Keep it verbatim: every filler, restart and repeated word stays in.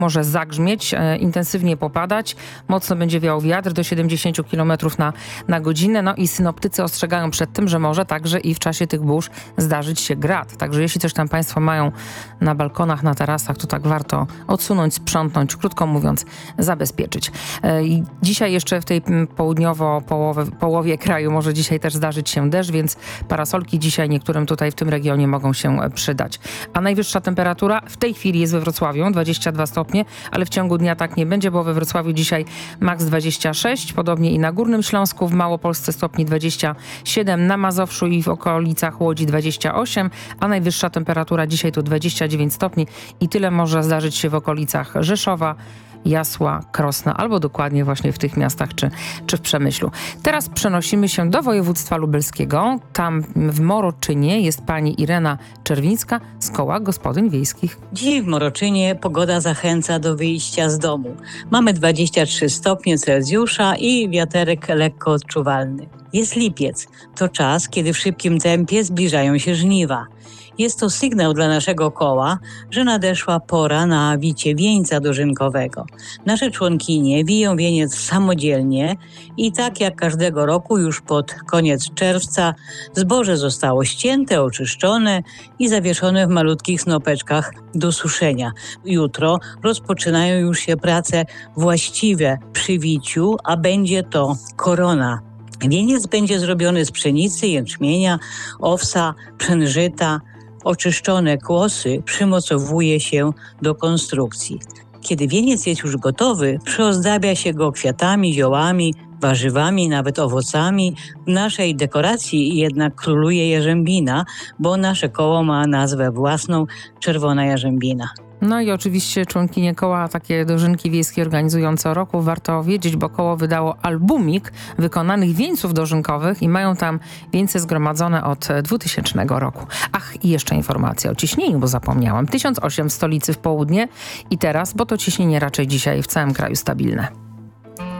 może zagrzmieć, e, intensywnie popadać, mocno będzie wiał wiatr do siedemdziesiąt kilometrów na, na godzinę. No i synoptycy ostrzegają przed tym, że może także i w czasie tych burz zdarzyć się grad. Także jeśli coś tam państwo mają na balkonach, na tarasach, to tak warto odsunąć, sprzątnąć, krótko mówiąc, zabezpieczyć. E, i dzisiaj jeszcze w tej południowo połowie, połowie kraju może dzisiaj też zdarzyć się deszcz, więc parasolki dzisiaj niektórym tutaj w tym regionie mogą się przydać. A najwyższa temperatura w tej chwili jest we Wrocławiu, dwadzieścia dwa stopnie, ale w ciągu dnia tak nie będzie, bo we Wrocławiu dzisiaj maks dwadzieścia sześć, podobnie i na Górnym Śląsku, w Małopolsce stopni dwadzieścia siedem, na Mazowszu i w okolicach Łodzi dwadzieścia osiem, a najwyższa temperatura dzisiaj to dwadzieścia dziewięć stopni i tyle może zdarzyć się w okolicach Rzeszowa, Jasła, Krosna, albo dokładnie właśnie w tych miastach czy, czy w Przemyślu. Teraz przenosimy się do województwa lubelskiego. Tam w Moroczynie jest pani Irena Czerwińska z Koła Gospodyń Wiejskich. Dziś w Moroczynie pogoda zachęca do wyjścia z domu. Mamy dwadzieścia trzy stopnie Celsjusza i wiaterek lekko odczuwalny. Jest lipiec. To czas, kiedy w szybkim tempie zbliżają się żniwa. Jest to sygnał dla naszego koła, że nadeszła pora na wicie wieńca dożynkowego. Nasze członkinie wiją wieniec samodzielnie i tak jak każdego roku już pod koniec czerwca zboże zostało ścięte, oczyszczone i zawieszone w malutkich snopeczkach do suszenia. Jutro rozpoczynają już się prace właściwe przy wiciu, a będzie to korona. Wieniec będzie zrobiony z pszenicy, jęczmienia, owsa, pszenżyta. Oczyszczone kłosy przymocowuje się do konstrukcji. Kiedy wieniec jest już gotowy, przyozdabia się go kwiatami, ziołami, warzywami, nawet owocami. W naszej dekoracji jednak króluje jarzębina, bo nasze koło ma nazwę własną – Czerwona Jarzębina. No i oczywiście członkinie koła takie dożynki wiejskie organizują co roku. Warto wiedzieć, bo koło wydało albumik wykonanych wieńców dożynkowych i mają tam wieńce zgromadzone od dwutysięcznego roku. Ach, i jeszcze informacja o ciśnieniu, bo zapomniałam. tysiąc osiem w stolicy w południe i teraz, bo to ciśnienie raczej dzisiaj w całym kraju stabilne.